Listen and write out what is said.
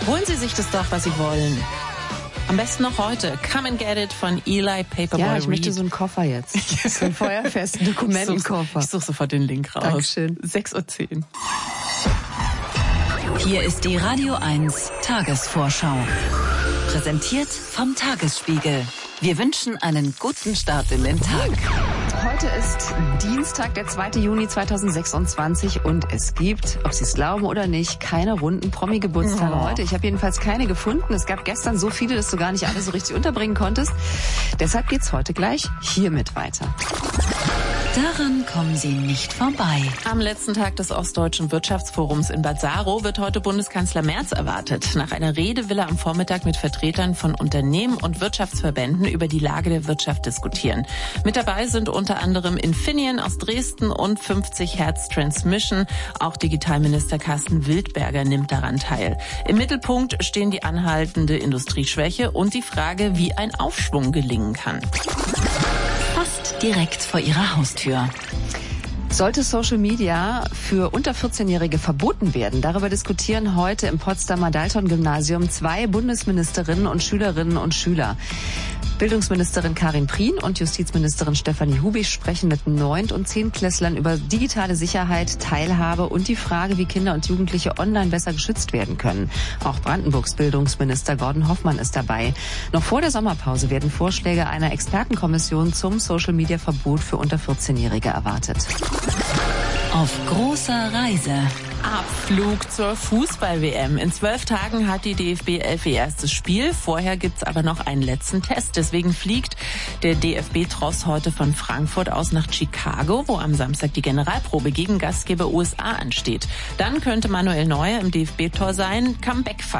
Holen Sie sich das doch, was Sie wollen. Am besten noch heute. Come and Get It von Eli Paperboy Ja, ich Reed. möchte so einen Koffer jetzt. So einen feuerfesten Dokumentenkoffer. Ich suche sofort den Link raus. Dankeschön. 6:10 Uhr. Hier ist die Radio 1 Tagesvorschau. Präsentiert vom Tagesspiegel. Wir wünschen einen guten Start in den Tag. Heute ist Dienstag, der 2. Juni 2026 und es gibt, ob Sie es glauben oder nicht, keine runden Promi-Geburtstage heute. Ich habe jedenfalls keine gefunden. Es gab gestern so viele, dass du gar nicht alle so richtig unterbringen konntest. Deshalb geht's heute gleich hiermit weiter. Daran kommen Sie nicht vorbei. Am letzten Tag des Ostdeutschen Wirtschaftsforums in Bad Saro wird heute Bundeskanzler Merz erwartet. Nach einer Rede will er am Vormittag mit Vertretern von Unternehmen und Wirtschaftsverbänden über die Lage der Wirtschaft diskutieren. Mit dabei sind unter anderem Infineon aus Dresden und 50 Hertz Transmission. Auch Digitalminister Carsten Wildberger nimmt daran teil. Im Mittelpunkt stehen die anhaltende Industrieschwäche und die Frage, wie ein Aufschwung gelingen kann. Fast direkt vor Ihrer Haustür. Sollte Social Media für unter 14-Jährige verboten werden? Darüber diskutieren heute im Potsdamer Dalton-Gymnasium 2 Bundesministerinnen und Schülerinnen und Schüler. Bildungsministerin Karin Prien und Justizministerin Stefanie Hubich sprechen mit 9- und 10-Klässlern über digitale Sicherheit, Teilhabe und die Frage, wie Kinder und Jugendliche online besser geschützt werden können. Auch Brandenburgs Bildungsminister Gordon Hoffmann ist dabei. Noch vor der Sommerpause werden Vorschläge einer Expertenkommission zum Social-Media-Verbot für unter 14-Jährige erwartet. Auf großer Reise. Abflug zur Fußball-WM. In 12 Tagen hat die DFB 11 ihr erstes Spiel. Vorher gibt's aber noch einen letzten Test. Deswegen fliegt der DFB-Tross heute von Frankfurt aus nach Chicago, wo am Samstag die Generalprobe gegen Gastgeber USA ansteht. Dann könnte Manuel Neuer im DFB-Tor sein. Comeback